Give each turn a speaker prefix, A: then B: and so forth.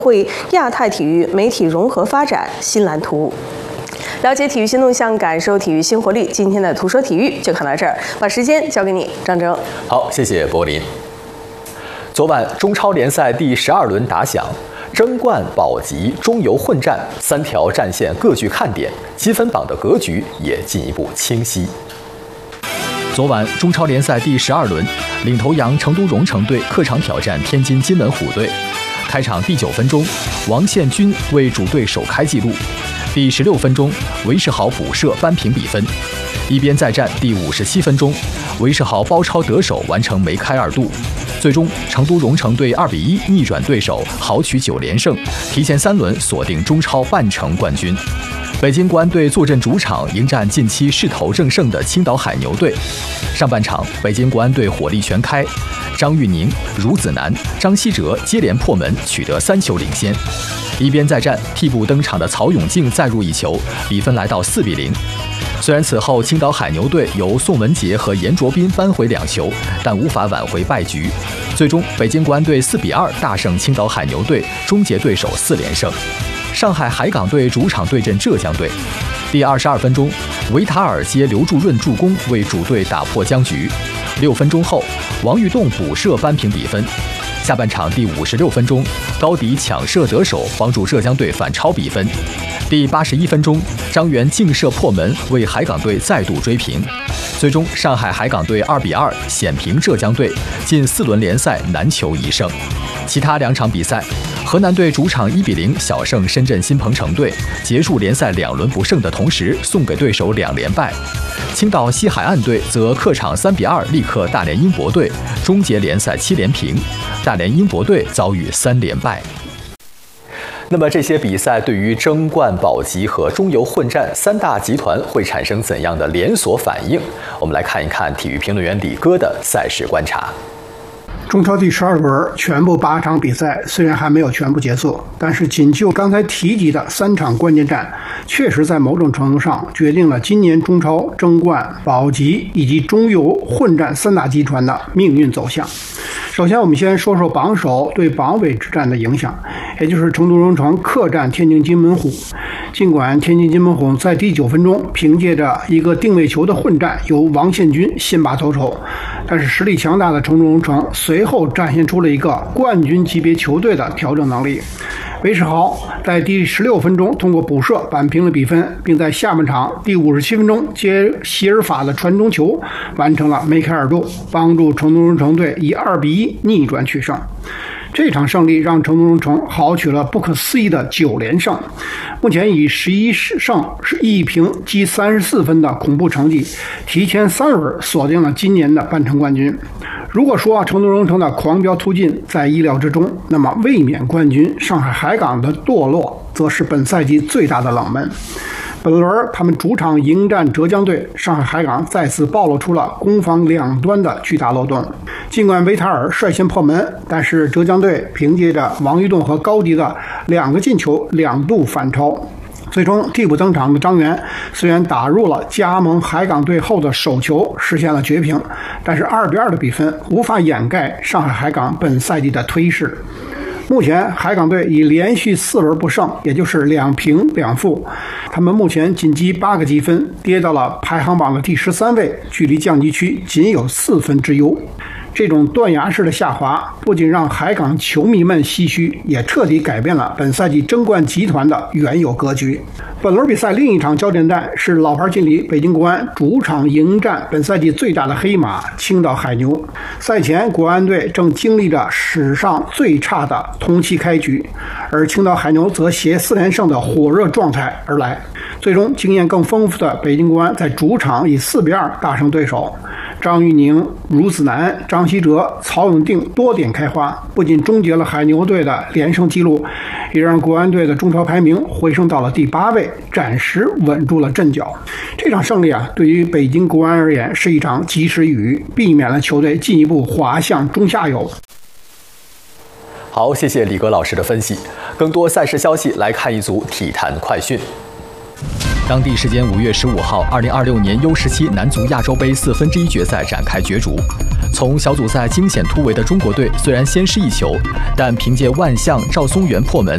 A: 会亚太体育媒体融合发展新蓝图。了解体育新动向，感受体育新活力。今天的图说体育就看到这儿，把时间交给你，张征。
B: 好，谢谢柏林。昨晚中超联赛第12轮打响，争冠、保级、中游混战3条战线各具看点，积分榜的格局也进一步清晰。昨晚中超联赛第12轮，领头羊成都蓉城队客场挑战天津津门虎队。开场第9分钟，王献军为主队首开纪录。第16分钟，韦世豪补射扳平比分。一边再战第57分钟，韦世豪包抄得手，完成梅开2度。最终，成都蓉城队2比1逆转对手，豪取9连胜，提前3轮锁定中超半程冠军。北京国安队坐镇主场迎战近期势头正盛的青岛海牛队。上半场，北京国安队火力全开，张玉宁、孺子男、张稀哲接连破门，取得3球领先。一边再战，替补登场的曹永竞再入1球，比分来到4比0。虽然此后青岛海牛队由宋文杰和严卓斌扳回2球，但无法挽回败局。最终，北京国安队4比2大胜青岛海牛队，终结对手4连胜。上海海港队主场对阵浙江队。第22分钟，维塔尔接刘柱润助攻，为主队打破僵局。6分钟后，王玉栋补射扳平比分。下半场第56分钟，高迪抢射得手，帮助浙江队反超比分。第81分钟，张元劲射破门，为海港队再度追平。最终，上海海港队2比2险平浙江队，近4轮联赛难求一胜。其他2场比赛，河南队主场1比0小胜深圳新鹏城队，结束联赛2轮不胜的同时，送给对手2连败。青岛西海岸队则客场3比2力克大连英博队，终结联赛7连平。大连英博队遭遇3连败。那么这些比赛对于争冠、保级和中游混战3大集团会产生怎样的连锁反应？我们来看一看体育评论员李哥的赛事观察。
C: 中超第12轮全部8场比赛虽然还没有全部结束，但是仅就刚才提及的3场关键战，确实在某种程度上决定了今年中超争冠、保级以及中游混战3大集团的命运走向。首先，我们先说说榜首对榜尾之战的影响，也就是成都蓉城客战天津津门虎。尽管天津津门虎在第9分钟凭借着一个定位球的混战由王献军先拔头筹，但是实力强大的成都蓉城随后展现出了一个冠军级别球队的调整能力。韦世豪在第16分钟通过补射扳平了比分，并在下半场第57分钟接席尔法的传中球完成了梅开2度，帮助成都蓉城队以2比1逆转取胜。这场胜利让成都蓉城豪取了不可思议的9连胜，目前以11胜1平积34分的恐怖成绩，提前3轮锁定了今年的半程冠军。如果说成都蓉城的狂飙突进在意料之中，那么卫冕冠军上海海港的堕落则是本赛季最大的冷门。本轮他们主场迎战浙江队，上海海港再次暴露出了攻防两端的巨大漏洞。尽管维塔尔率先破门，但是浙江队凭借着王玉栋和高迪的2个进球2度反超。最终替补登场的张元虽然打入了加盟海港队后的首球，实现了绝平，但是2比2的比分无法掩盖上海海港本赛季的颓势。目前海港队已连续4轮不胜，也就是2平2负，他们目前仅积8个积分，跌到了排行榜的第13位，距离降级区仅有4分之忧。这种断崖式的下滑不仅让海港球迷们唏嘘，也彻底改变了本赛季争冠集团的原有格局。本轮比赛另一场焦点战是老牌劲旅北京国安主场迎战本赛季最大的黑马青岛海牛。赛前国安队正经历着史上最差的同期开局，而青岛海牛则携4连胜的火热状态而来。最终经验更丰富的北京国安在主场以4比2大胜对手。张玉宁、孺子男、张稀哲、曹永定多点开花，不仅终结了海牛队的连胜纪录，也让国安队的中超排名回升到了第8位，暂时稳住了阵脚。这场胜利对于北京国安而言是一场及时雨，避免了球队进一步滑向中下游。
B: 好，谢谢李格老师的分析。更多赛事消息来看一组体坛快讯。当地时间5月15号，2026年 U17 男足亚洲杯1/4决赛展开角逐。从小组赛惊险突围的中国队虽然先失1球，但凭借万象、赵松元破门，